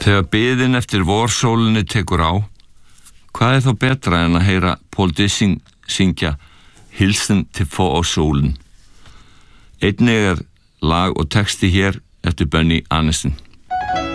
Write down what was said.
Þegar biðin eftir vorsólinni tekur á, hvað þá betra en að heyra Paul Dissing syngja Hilsen til forårssålen. Einnig lag og texti hér eftir Benny Andersson.